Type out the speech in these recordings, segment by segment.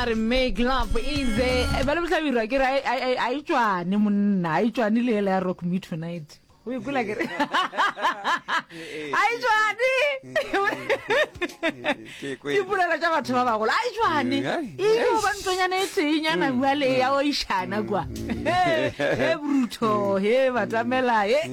re make love easy ba le botlhabirwa ke re a itšwane monna a itšwane le ya rock me tonight o ikula ke re a itšwane ke pulela tša batho ba bagolo a itšwane eo ba ntonyana e tsenyana bua le ya o išana kwa he bruto he batamela he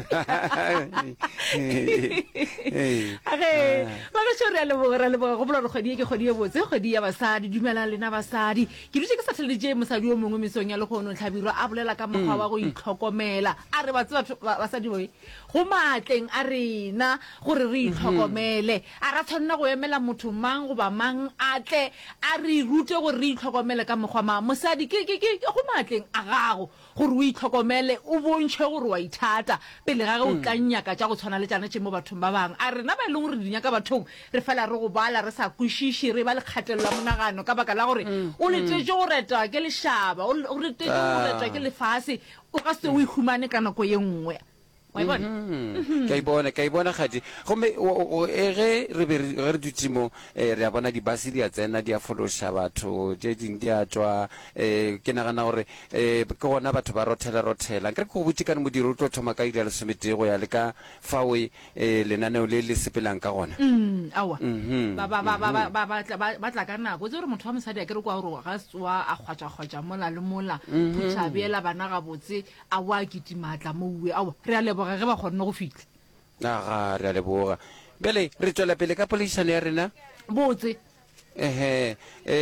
age ba ke tšho re leboga go bola re kgwedi ke kgwedi e botse kgwedi ya basadi dumela lena basadi ke dutse ke sa tlheleditše mosadi o mongwe mesong ya lekgono Tlhabirwa a bolela ka mokgwa wa go itlhokomela a re batse basadi boe go matleng a rena gore re itlhokomele a ra tshwanela go emela motho mang goba mang a tle a re rute gore re itlhokomele ka mokgwa ma mosadi ke go matleng a gago gore o itlhokomele o bontšhe gore wa ithata pele ga ge o tla nnyaka tša go tshwana le tšana tše mo bathong ba bang a rena ba e leng gore di nyaka bathong re fela re go bala re sa kwešiše re ba le kgatelelo ya monagano ka baka la gore o letetse go retwa ke lešaba o letetse go retwa ke lefase o ka se o ihumane ka nako ye nngwe ka ibona gadi gomme ge re dutse mo re a bona dibase di a tsena di a fološa batho tše dingwe di a tswa ke nagana gore ke gona batho ba rothela nkere ke go botse kane modiri o tlo thoma ka ira lesomete go ya le ka fao lenaneo le le sepelang ka gona awa ba tla ka nako tse gore motho wa mosadi a kere kwa gore ga tswa a kgwatša mola le mola putšabeela bana gabotse a wa kitimatla moue awa re a leboga ge ba kgonne go fitlha aga re a leboga bjale re tswela pele ka polaišano ya rena botse ye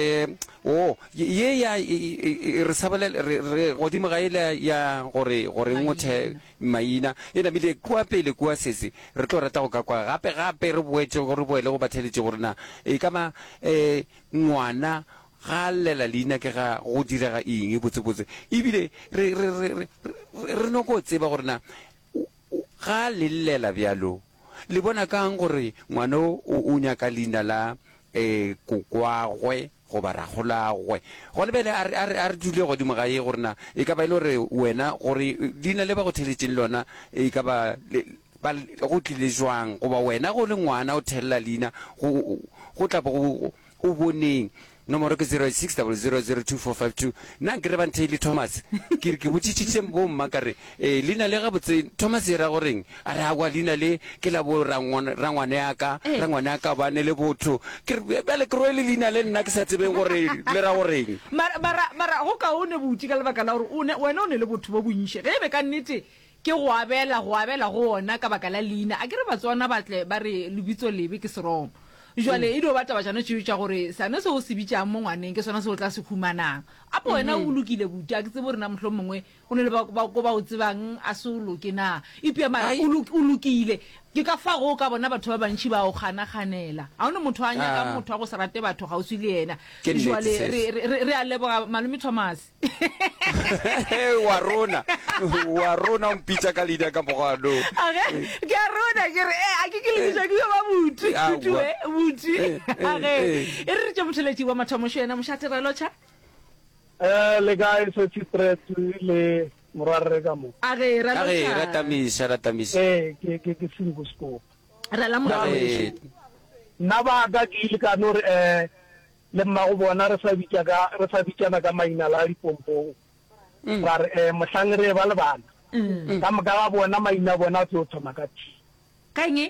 ya re sabalela godimo ga ele ya gore ngothe maina e namile kua pele kua sese re tlo rata go ka kwa gape re boetse gore boele go batheletše gore na e kama ngwana ga lela leina ke ga go direga eng botsebotse ebile re no go tseba gore na ga le llela bjalo le bona kang gore ngwana o nyaka leina la kokwagwe goba ragolagwe gone bele a re dule godimo ga ye gore na e ka ba ile gore wena gore leina le ba go theletšeng lona e ka ba go tlile jwang goba wena go le ngwana o thelela leina go tla bo o boneng nomoro ke 0600024452 nna ke re ba ntheile Thomas ke botsitšitše bomma ka re leina le gabotse Thomas e ra goreng a re agwa leina le ke la bo rangwane yaka ba ne le botho bjale ke roele leina le nna ke sa tsebeng gore le ra goreng mara go ka o ne botse ka lebaka la gore wena o ne le botho bo bontšhe ge e be ka nnete ke go abela go ona ka baka la leina a ke re batswana batle ba re lebitso lebe ke seromo jwale e dio bataba jana tšeo tša gore sane se o se bitšang mo ngwaneng ke sona se o tla se humanang apo wena o lokile buti a ke tsebe gore na mohlomong mongwe o ne le ba o tsebang a se o loke na ipea mara o lokile ke ka fa go ka bona batho ba bantši ba o kganaganela ga one motho a nyaka motho wa go se rate batho gausi le yena jwale re a leboga Malome Thomas wa rona o mpitša ka leina ka mogano ke a rona ke re a ke lebitša ke ba buti age e re tše motheletši wa mathomošo yena mošaterelo tša le kae se Tshitret le morare ka mo age ratamiša ke singo scope ra la morare nna ba ka ke ile ka no re le mma go bona re sa bitšana ka maina la dipompong ra re mohlang re ba le bana ka moka ga bona maina bona tlo thoma ka ka eng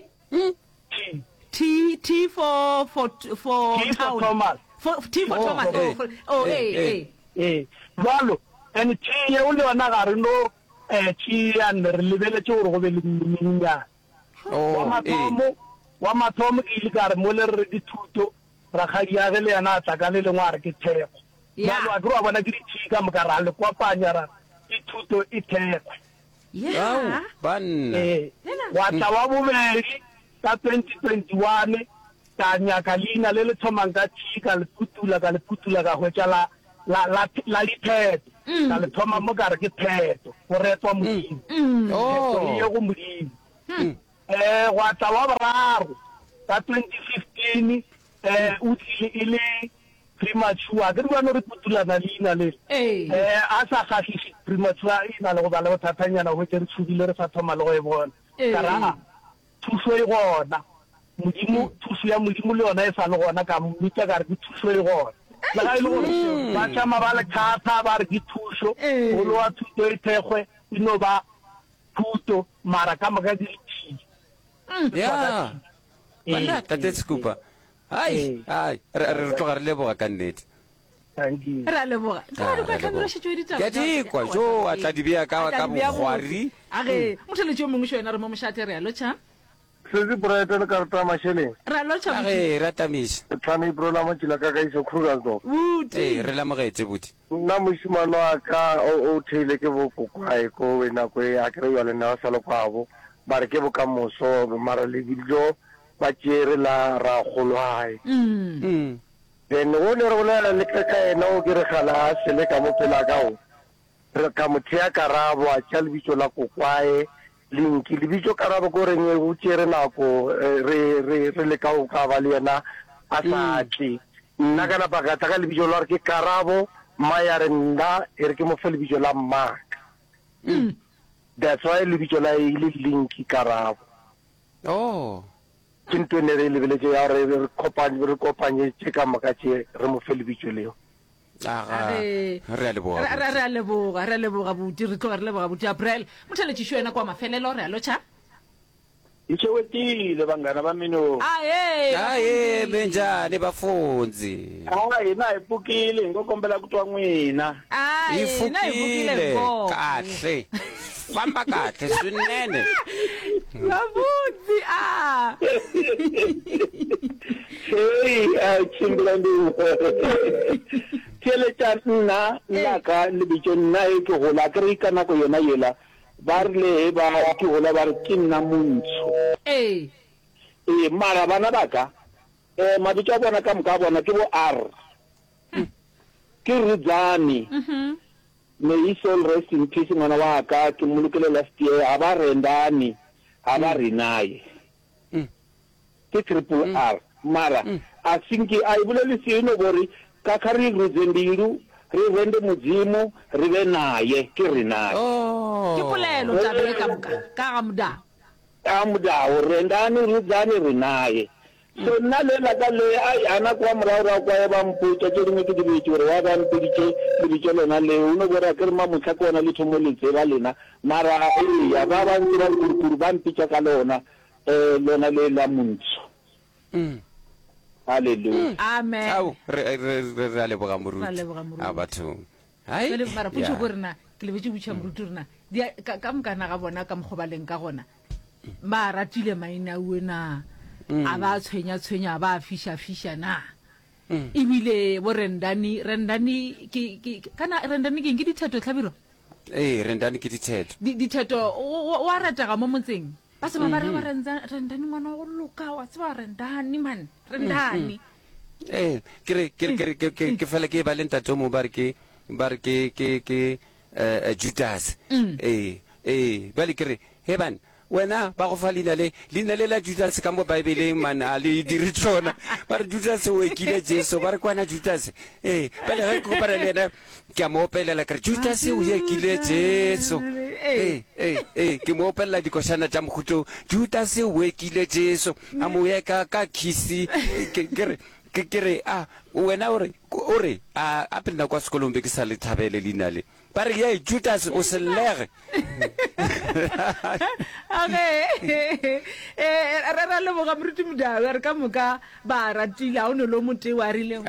T for town T for Thomas jalo and T ye o le yona ga re no T ya ne re lebeletse gore go be le mminya wa mathomo ke ile ka re mo le re dithuto ra khadi ya le yana tla ka le lengware ke theko jalo a tlo bona ke T ka moka ra le kopanya ra dithuto e theko banna wa tla wa bobedi ka 2021 ka nyaka leina le le thomang ka T ka le putula ka hwetša la dipheto ka le thoma mo ka re ke pheto go retwa modimo ye go modimo wa tla wa boraro ka 2015 o tlile e le premature ke bona re putulana leina le a sa kgahlise premature e na le go ba le bothatanyana go tle re tshubile re sa thoma le go e bona ka ra thuso e gona modimo thuso ya modimo le yona e sa le gona ka mmitša ka re ke thuso e gona le ga ile gore ba tšama ba le thata ba re ke thušo golo wa thuto e thekgwe e no ba thuto mara ka moka di ya bana tatetse kupa ai re tloga re leboga ka nnete thank you ra leboga ke dikwa jo a tla di bea ka bogwari age motlheletse yo mongwe šona re mo mošate re alo tšha sezi burayete le karata mashele ra lo tšha age ra tamiša tshwane iprola motšila ka kaiso krugersdorp re lamogetse boti nna mošimano wa ka o theile ke bokokwae ko nako e a kry-wa le nna wa salo kwabo ba re ke bokamoso mara lebijo ba tšere la ra golwae then o ne re bolela le ka ena o ke re gala a sele ka mo pela ka o re ka mothea karabo a tša lebitso la kokwae linki lebitso karabo ko reng o tšere nako re le ka o ka ba le yena a sa tle nna ka napa ka tla ka lebitso la re ke karabo mma ya re nna e re ke mo fe lebitso la mmaka that's why lebitso la e le linki karabo ke ntho ne re lebeletse ya re kopanyetse ka maka tše re mo fe lebitso leo re a leboga boti re tloga re leboga boti april motlheletšišo wena kwa mafelelo re alo tšha itšewetile bangana ba mino aye benjani bafundzi na ipukile ngokombela kutwa n'wina ifukile kahle famba kahle swinene bafundzi chimbila ndi tšheletša nna ka lebitso nna e ke gola ke re ka nako yona yela ba rile ba ke gola ba re ke nna montsho mara bana ba ka mabitso a bona ka moka a bona ke bo r ke Rudzani may his soul rest in peace ngwana wa ka ke molokele last year a ba Rendani a ba Rinaye ke triple R mara a sinki a ibulele sino gore ka khari Ruzembiru re rende mudzimu re be naye ke Rinaye ke polelo tabele ka moka ka amuda o Rendani Rudzani Rinaye so nna le la ka le ai ana kwa mraura kwa ba mputa ke dingwe ke dibitso re wa ba mpiditse dibitso lona le uno gore ke re ma motla kona le thomo le tseba lena mara ya ba ba ntira kurukuru ba mpitsa ka lona lona le la montsho hallelujah amen au re leboga moruti a batho hai le mara putso go rena ke le betse butša moruti rena ka mokana ga bona ka mokgobaleng ka gona ba ratile maina uena a ba tshwenya ba fisha na ebile bo Rendani ke ditheto tlhabiro Rendani ke ditheto wa ratega mo motseng ba se ba re wa Rendani ngwana go loka wa tseba Rendani man Rendani ke fela ke ba le ntate mo ba re ke Judas ba le kere he ban wena ba go fa leina le la Judas ka mo Bible man a le dire tsona ba re Judas o ekile Jesu ba re kwana Judas ba le go para le na ke mo pelela ka Judas o ekile Jesu ke mo pelela dikoshana tša mohuto Judas o ekile Jesu a mo ya ka khisi ke re wena o re a pela kwa sekolong be ke sa le thabele leina le ba re ye Judas o se lege ra leboga moruti modawe re ka moka ba ratile a o ne lo mote wa rileng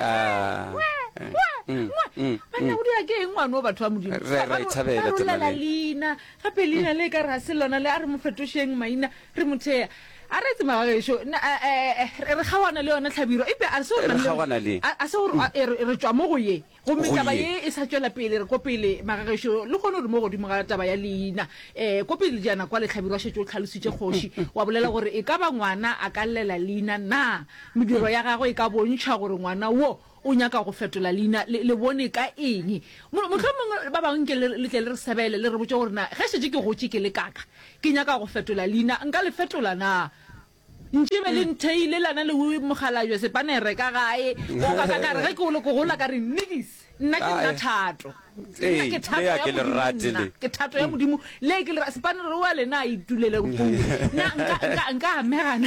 bana o dia ke ngwana o batho ba modimo ra leina gape leina le ka ra se lona le a re mo fetošeng maina re mothea a re tsema ga gešo re kgawana le yona tlhabiro epe a se re tswa mo go ye gomme taba ye e sa tswela pele re ko pele magagešo le kgone gore mo godimo ga taba ya leina ko pele jaana kwa letlhabiro a šetse o tlhalositše kgoši wa bolela gore e ka ba ngwana a ka llela leina na mediro ya gagwe e ka bontšha gore ngwana wo o nyaka go fetola leina le bone ka eng mohlomongwe ba bangwe ke le tle le re sebele le re botse gore na ge šetse ke gotse ke le kaka ke nyaka go fetola leina nka le fetola na ntse be le ntheile lana le mogala jo sepanere ka gae o ka ka re ge ke go gola ka re nnedise nna ke nna thato ke thato ya modimo le ke le sepanere wa lena a itulele go nka amegana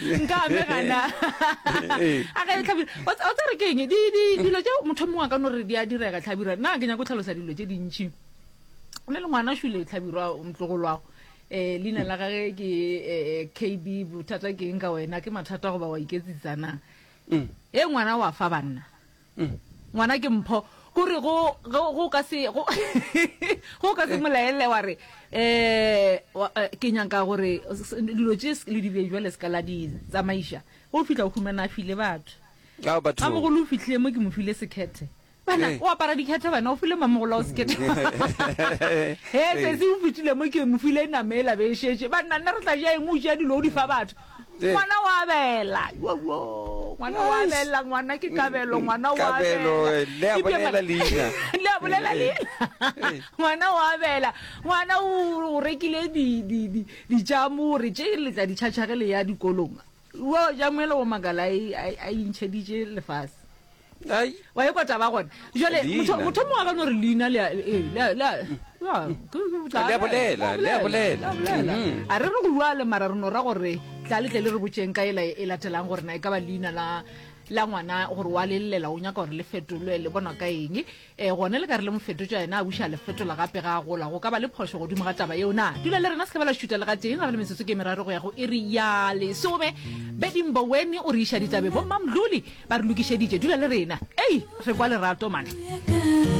a ga tlhabira o tsare keng dilo tse motho mongwe ka no re di a direga tlhabira nna ke nya go tlhalosa dilo tse dintšhi o le ngwana shule tlhabirwa mtlogolwago leina la gage ke KB bothata ke eng ka wena ke mathata go ba wa iketsitsana ngwana wa fa banna ngwana ke mpho gore go ka se molaele wa re ke nyaka gore dilo tse le di bejwa ska la di tsamaisha go fitla go humana file batho ka mo go lo fitlhe mo ke mo file sekhethe bana o apara dikhethe bana o file mamogolo o sekhethe se o fitile mo ke mo file namela be shetse bana nna re tla ja eng o ja dilo di fa batho ngwana wa bela ngwana ke kabelo ngwana wa bela le a bolela ngwana wa bela ngwana o rekile di jamu re tse le tla di tšhatšhagele ya dikolong wo jamela o magala a intšheditše lefase wa e kwata ba gone jole motho mo ga no re lina le a bolela a re re go bua le mara re no ra gore tla le re botseng ka e latelang gore na e ka ba lina la ngwana gore wa lelela o nyaka gore le fetolwe le bona ka eng gone le ka re le mofetotša ena a buša le fetola gape ga gola go ka ba le phoso godimo ga taba eo na dula le rena se ka ba la šuta le ga teng ga ba le metsotso ke meraro go ya go e re ya lesome bedimbo weni o re iša ditabe bo mamdluli ba re lokišeditše dula le rena re kwa lerato mane